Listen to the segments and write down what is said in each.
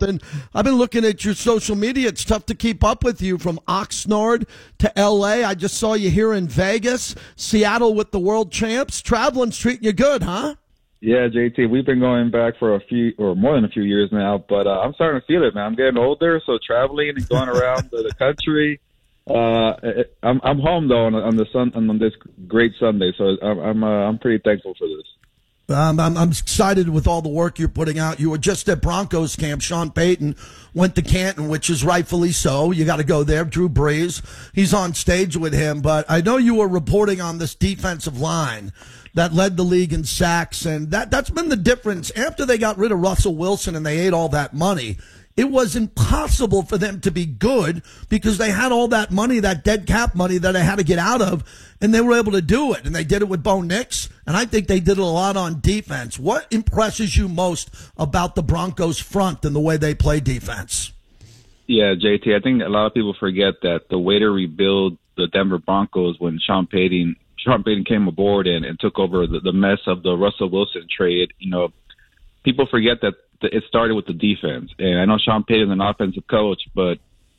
something. I've been looking at your social media. It's tough to keep up with you from Oxnard to L.A. I just saw you here in Vegas, Seattle with the world champs. Traveling's treating you good, huh? Yeah, JT, we've been going back for more than a few years now, but I'm starting to feel it, man. I'm getting older, so traveling and going around the country. I'm home though on this great Sunday, so I'm pretty thankful for this. I'm excited with all the work you're putting out. You were just at Broncos camp. Sean Payton went to Canton, which is rightfully so. You got to go there. Drew Brees, he's on stage with him. But I know you were reporting on this defensive line that led the league in sacks, and that's been the difference. After they got rid of Russell Wilson and they ate all that money, it was impossible for them to be good because they had all that money, that dead cap money that they had to get out of, and they were able to do it. And they did it with Bo Nix, and I think they did it a lot on defense. What impresses you most about the Broncos front and the way they play defense? Yeah, JT, I think a lot of people forget that the way to rebuild the Denver Broncos when Sean Payton came aboard and took over the mess of the Russell Wilson trade, people forget that it started with the defense. And I know Sean Payton's an offensive coach, but,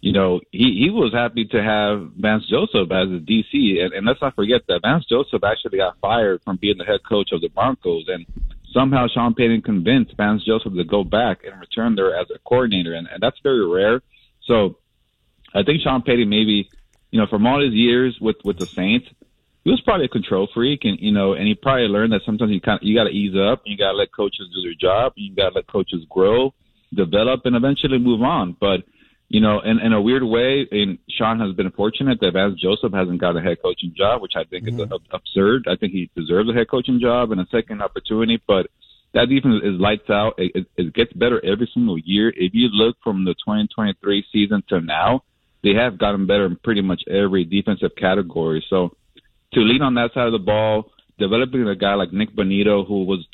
he was happy to have Vance Joseph as his DC. And let's not forget that Vance Joseph actually got fired from being the head coach of the Broncos. And somehow Sean Payton convinced Vance Joseph to go back and return there as a coordinator. And that's very rare. So I think Sean Payton maybe, from all his years with the Saints, he was probably a control freak, and he probably learned that sometimes you got to ease up, and you got to let coaches do their job, and you got to let coaches grow, develop, and eventually move on. But in a weird way, and Sean has been fortunate that Vance Joseph hasn't got a head coaching job, which I think is absurd. I think he deserves a head coaching job and a second opportunity. But that defense is lights out. It gets better every single year. If you look from the 2023 season to now, they have gotten better in pretty much every defensive category. So to lean on that side of the ball, developing a guy like Nick Bonito, who was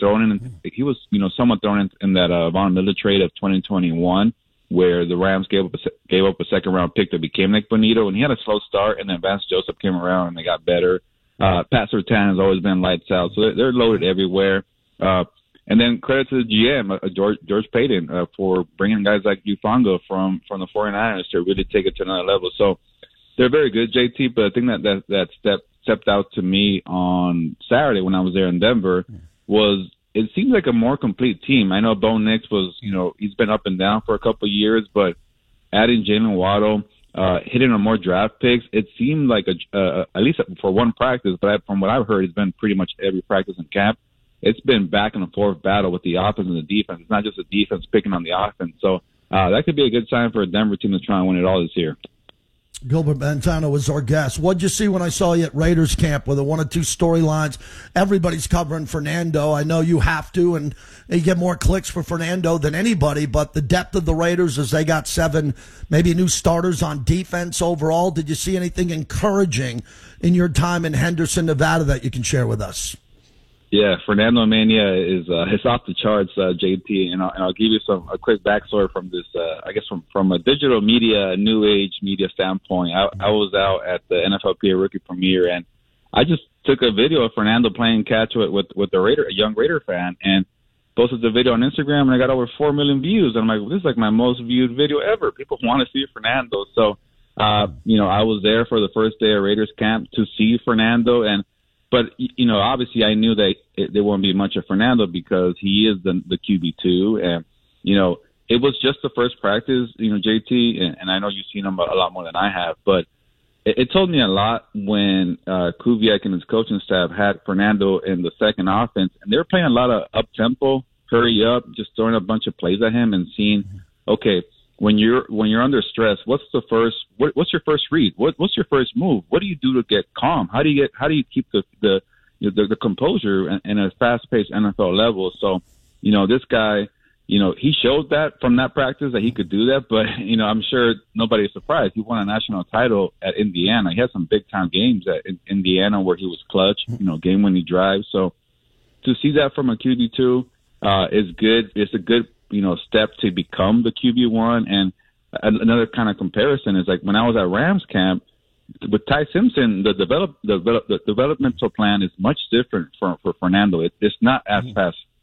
somewhat thrown in that Von Miller trade of 2021, where the Rams gave up a second-round pick that became Nick Bonito, and he had a slow start, and then Vance Joseph came around and they got better. Pat Surtain has always been lights out, so they're loaded everywhere. And then credit to the GM, George Payton, for bringing guys like Hufanga from the 49ers to really take it to another level. So they're very good, JT, but I think that stepped out to me on Saturday when I was there in Denver was it seems like a more complete team. I know Bo Nix was, he's been up and down for a couple of years, but adding Jalen Waddle, hitting on more draft picks, it seemed like at least for one practice, but from what I've heard, it's been pretty much every practice in camp. It's been back and forth battle with the offense and the defense. It's not just the defense picking on the offense. So that could be a good sign for a Denver team to try and win it all this year. Gilbert Montano was our guest. What'd you see when I saw you at Raiders camp with the one or two storylines? Everybody's covering Fernando. I know you have to, and you get more clicks for Fernando than anybody, but the depth of the Raiders as they got 7 maybe new starters on defense overall. Did you see anything encouraging in your time in Henderson, Nevada that you can share with us? Yeah, Fernando Mania is off the charts, JT, and I'll give you a quick backstory from this. I guess from a digital media, new age media standpoint, I was out at the NFLPA rookie premiere, and I just took a video of Fernando playing catch with a young Raider fan, and posted the video on Instagram, and I got over 4 million views. And I'm like, this is like my most viewed video ever. People want to see Fernando, so I was there for the first day of Raiders camp to see Fernando. But, obviously I knew that there won't be much of Fernando because he is the QB2. And, it was just the first practice, JT, and I know you've seen him a lot more than I have. But it told me a lot when Kubiak and his coaching staff had Fernando in the second offense. And they were playing a lot of up-tempo, hurry up, just throwing a bunch of plays at him and seeing, okay, when you're under stress, what's your first read? What's your first move? What do you do to get calm? How do you keep the composure in a fast-paced NFL level? So, this guy, he showed that from that practice that he could do that, but I'm sure nobody's surprised. He won a national title at Indiana. He had some big-time games at Indiana where he was clutch, game-winning drives. So to see that from a QB2 is good. It's a good step to become the QB1. And another kind of comparison is like when I was at Rams camp with Ty Simpson, the developmental plan is much different for Fernando. It's not as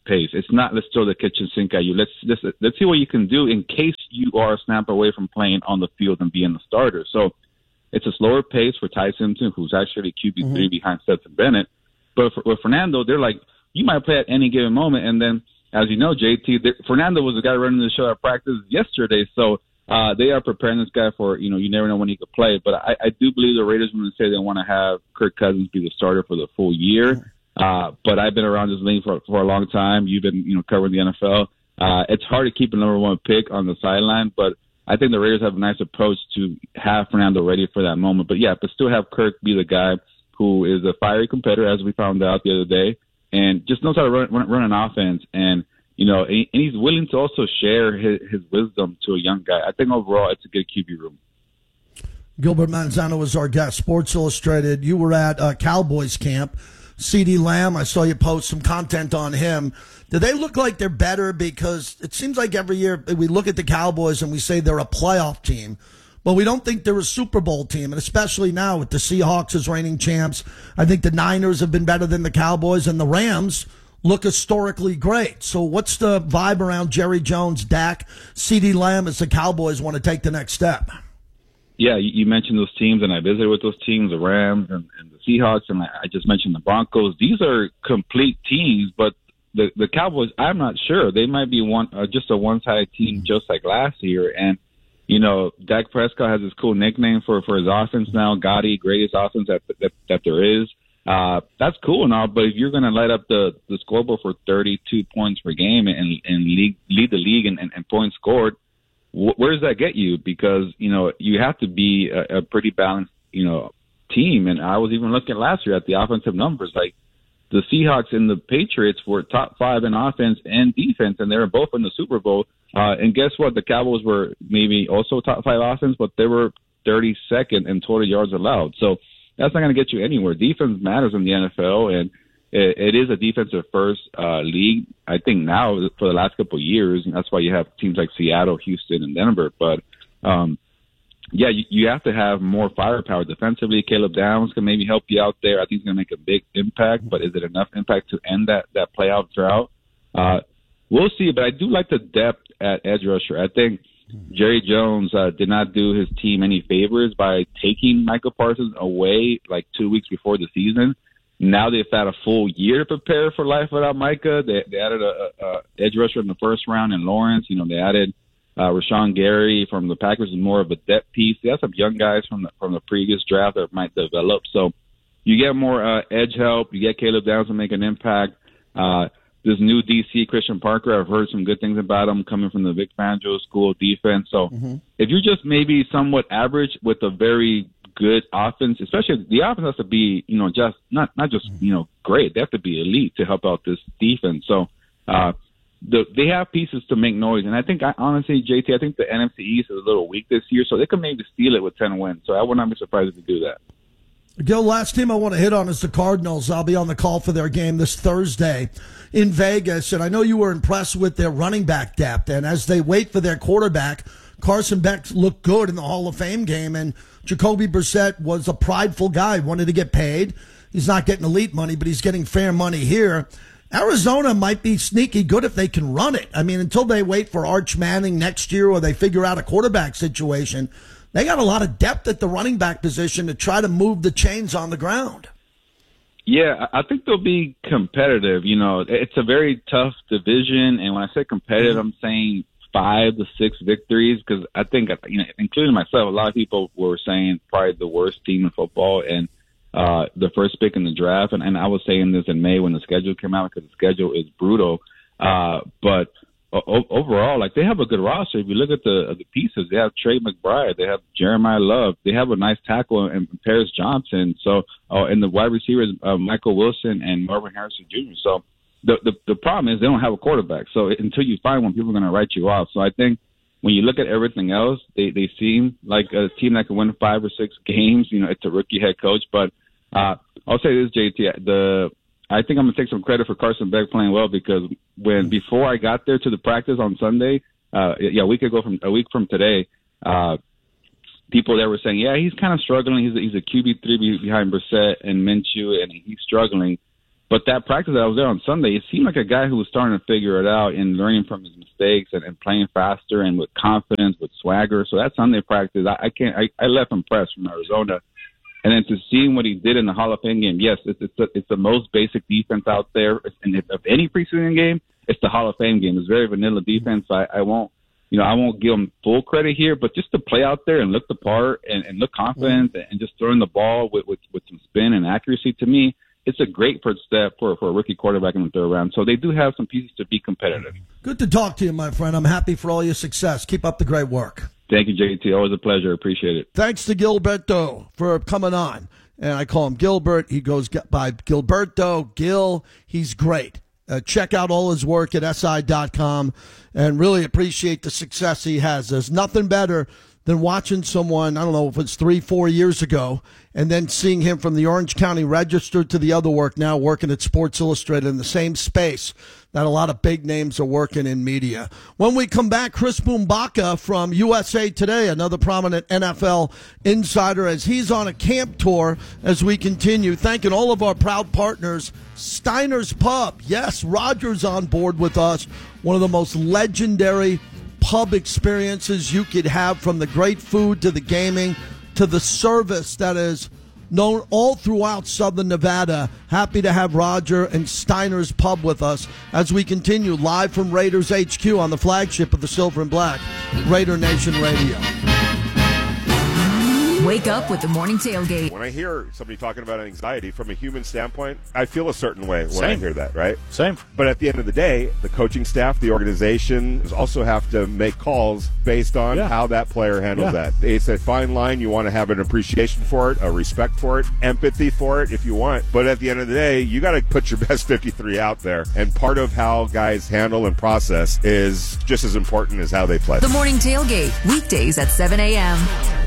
pace. It's not let's throw the kitchen sink at you. Let's see what you can do in case you are a snap away from playing on the field and being the starter. So it's a slower pace for Ty Simpson, who's actually QB3 behind Stetson Bennett. But with Fernando, they're like, you might play at any given moment. And then, as you know, JT, Fernando was the guy running the show at practice yesterday. So they are preparing this guy for, you never know when he could play. But I do believe the Raiders are going to say they want to have Kirk Cousins be the starter for the full year. But I've been around this league for a long time. You've been, covering the NFL. It's hard to keep a number one pick on the sideline, but I think the Raiders have a nice approach to have Fernando ready for that moment. But still have Kirk be the guy who is a fiery competitor, as we found out the other day, and just knows how to run an offense. And, and he's willing to also share his wisdom to a young guy. I think overall it's a good QB room. Gilbert Manzano was our guest, Sports Illustrated. You were at Cowboys camp. CeeDee Lamb, I saw you post some content on him. Do they look like they're better? Because it seems like every year we look at the Cowboys and we say they're a playoff team, but we don't think they're a Super Bowl team. And especially now with the Seahawks as reigning champs, I think the Niners have been better than the Cowboys, and the Rams look historically great. So what's the vibe around Jerry Jones, Dak, CeeDee Lamb as the Cowboys want to take the next step? Yeah, you mentioned those teams, and I visited with those teams, the Rams and the Seahawks, and I just mentioned the Broncos. These are complete teams, but the Cowboys, I'm not sure. They might be just a one-sided team just like last year. And, Dak Prescott has this cool nickname for his offense now, Gotti, greatest offense that there is. That's cool and all, but if you're going to light up the scoreboard for 32 points per game and lead the league and points scored, where does that get you? Because, you have to be a pretty balanced, team. And I was even looking last year at the offensive numbers. Like, the Seahawks and the Patriots were top 5 in offense and defense, and they were both in the Super Bowl. And guess what? The Cowboys were maybe also top 5 offense, but they were 32nd in total yards allowed. So that's not going to get you anywhere. Defense matters in the NFL, and it is a defensive-first league, I think, now for the last couple of years. And that's why you have teams like Seattle, Houston, and Denver. But, you have to have more firepower defensively. Caleb Downs can maybe help you out there. I think he's going to make a big impact, but is it enough impact to end that playoff drought? We'll see, but I do like the depth at edge rusher. I think Jerry Jones did not do his team any favors by taking Michael Parsons away like 2 weeks before the season. Now they've had a full year to prepare for life without Micah. They added a edge rusher in the first round in Lawrence. They added Rashawn Gary from the Packers is more of a depth piece. They have some young guys from the previous draft that might develop. So you get more edge help. You get Caleb Downs to make an impact. This new DC, Christian Parker, I've heard some good things about him coming from the Vic Fangio school of defense. So if you're just maybe somewhat average with a very good offense, especially the offense has to be, just not just, great. They have to be elite to help out this defense. So they have pieces to make noise. And I think, honestly, JT, I think the NFC East is a little weak this year, so they could maybe steal it with 10 wins. So I would not be surprised if they do that. Gil, last team I want to hit on is the Cardinals. I'll be on the call for their game this Thursday in Vegas, and I know you were impressed with their running back depth. And as they wait for their quarterback, Carson Beck looked good in the Hall of Fame game, and Jacoby Brissett was a prideful guy, wanted to get paid. He's not getting elite money, but he's getting fair money here. Arizona might be sneaky good if they can run it. I mean, until they wait for Arch Manning next year or they figure out a quarterback situation, they got a lot of depth at the running back position to try to move the chains on the ground. Yeah, I think they'll be competitive. It's a very tough division, and when I say competitive, I'm saying 5 to 6 victories, because I think, including myself, a lot of people were saying probably the worst team in football and the first pick in the draft. And I was saying this in May when the schedule came out, because the schedule is brutal. But overall, they have a good roster. If you look at the pieces, they have Trey McBride, they have Jeremiah Love, they have a nice tackle in Paris Johnson. So, and the wide receivers, Michael Wilson and Marvin Harrison Jr. So the problem is they don't have a quarterback. So until you find one, people are going to write you off. So I think when you look at everything else, they seem like a team that can win 5 or 6 games. It's a rookie head coach, but I'll say this, JT, I think I'm going to take some credit for Carson Beck playing well, because before I got there to the practice on Sunday, a week from today, people there were saying, yeah, he's kind of struggling. He's a QB3 behind Brissett and Minshew, and he's struggling. But that practice that I was there on Sunday, it seemed like a guy who was starting to figure it out and learning from his mistakes and playing faster and with confidence, with swagger. So that Sunday practice, I left impressed from Arizona. And then to see what he did in the Hall of Fame game, yes, it's the most basic defense out there. And if any preseason game, it's the Hall of Fame game. It's very vanilla defense. So I won't give him full credit here, but just to play out there and look the part and look confident and just throwing the ball with some spin and accuracy, to me, it's a great first step for a rookie quarterback in the third round. So they do have some pieces to be competitive. Good to talk to you, my friend. I'm happy for all your success. Keep up the great work. Thank you, JT. Always a pleasure. Appreciate it. Thanks to Gilberto for coming on. And I call him Gilbert. He goes by Gilberto, Gil. He's great. Check out all his work at SI.com and really appreciate the success he has. There's nothing better than watching someone, I don't know if it's 3-4 years ago, and then seeing him from the Orange County Register to the other work now, working at Sports Illustrated in the same space that a lot of big names are working in media. When we come back, Chris Moumbaka from USA Today, another prominent NFL insider, as he's on a camp tour as we continue. Thanking all of our proud partners, Steiner's Pub. Yes, Roger's on board with us. One of the most legendary pub experiences you could have, from the great food to the gaming to the service that is known all throughout Southern Nevada. Happy to have Roger and Steiner's Pub with us as we continue live from Raiders HQ on the flagship of the Silver and Black, Raider Nation Radio. Wake up with the morning tailgate. When I hear somebody talking about anxiety from a human standpoint, I feel a certain way when I hear that, right? Same. But at the end of the day, the coaching staff, the organization also have to make calls based on how that player handles that. It's a fine line. You want to have an appreciation for it, a respect for it, empathy for it if you want. But at the end of the day, you got to put your best 53 out there. And part of how guys handle and process is just as important as how they play. The morning tailgate, weekdays at 7 a.m.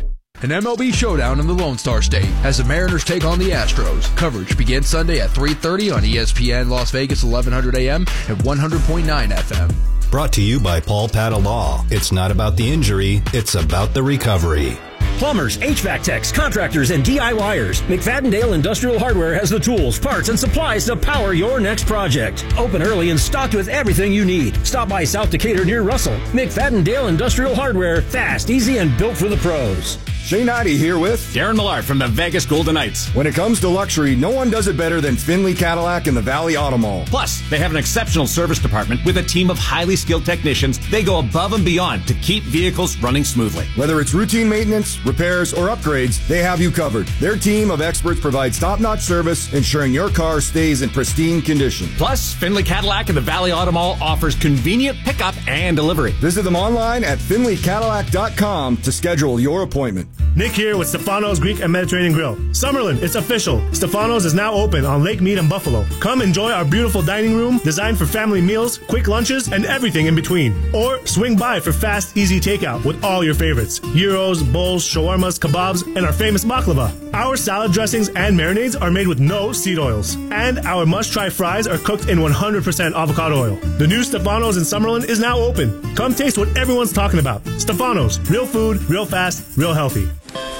An MLB showdown in the Lone Star State as the Mariners take on the Astros. Coverage begins Sunday at 3:30 on ESPN Las Vegas, 1100 AM and 100.9 FM. Brought to you by Paul Patta Law. It's not about the injury, it's about the recovery. Plumbers, HVAC techs, contractors, and DIYers. McFadden-Dale Industrial Hardware has the tools, parts, and supplies to power your next project. Open early and stocked with everything you need. Stop by South Decatur near Russell. McFadden-Dale Industrial Hardware. Fast, easy, and built for the pros. Shane Ivey here with Darren Millard from the Vegas Golden Knights. When it comes to luxury, no one does it better than Finley Cadillac and the Valley Auto Mall. Plus, they have an exceptional service department with a team of highly skilled technicians. They go above and beyond to keep vehicles running smoothly. Whether it's routine maintenance, repairs, or upgrades, they have you covered. Their team of experts provides top-notch service, ensuring your car stays in pristine condition. Plus, Finley Cadillac and the Valley Auto Mall offers convenient pickup and delivery. Visit them online at finleycadillac.com to schedule your appointment. Nick here with Stefano's Greek and Mediterranean Grill. Summerlin, it's official. Stefano's is now open on Lake Mead and Buffalo. Come enjoy our beautiful dining room designed for family meals, quick lunches, and everything in between. Or swing by for fast, easy takeout with all your favorites. Gyros, bowls, shawarmas, kebabs, and our famous baklava. Our salad dressings and marinades are made with no seed oils. And our must-try fries are cooked in 100% avocado oil. The new Stefano's in Summerlin is now open. Come taste what everyone's talking about. Stefano's. Real food, real fast, real healthy.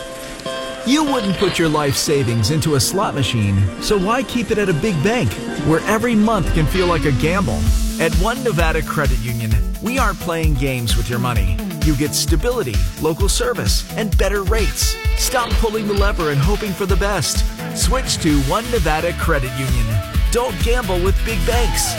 You wouldn't put your life savings into a slot machine, so why keep it at a big bank, where every month can feel like a gamble? At One Nevada Credit Union, we aren't playing games with your money. You get stability, local service, and better rates. Stop pulling the lever and hoping for the best. Switch to One Nevada Credit Union. Don't gamble with big banks.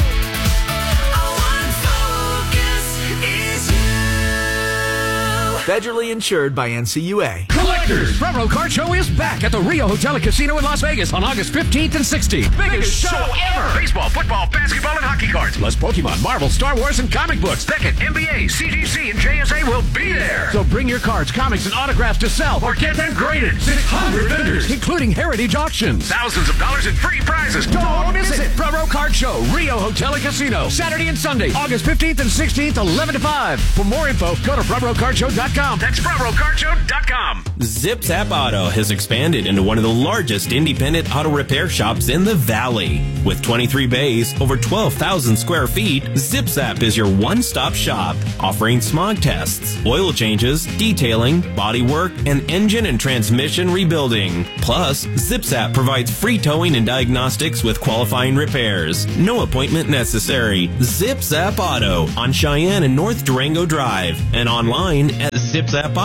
Federally insured by NCUA. Collectors! Front Row Card Show is back at the Rio Hotel and Casino in Las Vegas on August 15th and 16th. Biggest show ever! Baseball, football, basketball, and hockey cards. Plus Pokemon, Marvel, Star Wars, and comic books. Beckett, NBA, CGC, and JSA will be there. So bring your cards, comics, and autographs to sell or get them graded. 600 vendors, including heritage auctions. Thousands of dollars in free prizes. Don't miss it! Front Row Card Show, Rio Hotel and Casino. Saturday and Sunday, August 15th and 16th, 11 to 5. For more info, go to frontrowcardshow.com. That's frontrowcardshow.com. Zip Zap Auto has expanded into one of the largest independent auto repair shops in the Valley. With 23 bays, over 12,000 square feet, Zip Zap is your one-stop shop, offering smog tests, oil changes, detailing, body work, and engine and transmission rebuilding. Plus, ZipZap provides free towing and diagnostics with qualifying repairs. No appointment necessary. ZipZap Auto on Cheyenne and North Durango Drive and online at ZipZap